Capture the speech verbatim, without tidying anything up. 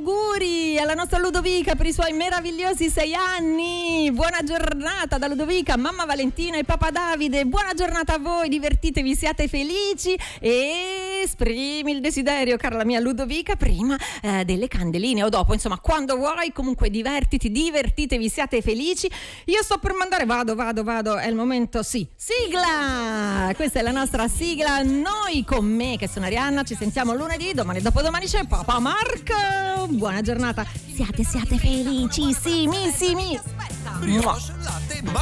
auguri alla nostra Ludovica per i suoi meravigliosi sei anni. Buona giornata da Ludovica, mamma Valentina e papà Davide. Buona giornata a voi, divertitevi, siate felici e esprimi il desiderio, cara la mia Ludovica, prima eh, delle candeline o dopo, insomma, quando vuoi. Comunque divertiti, divertitevi, siate felici. Io sto per mandare, vado, vado, vado, è il momento, sì, sigla! Questa è la nostra sigla, noi con me che sono Arianna, ci sentiamo lunedì, domani e dopodomani c'è Papa Marco. Buona giornata, siate, siate felicissimissimi.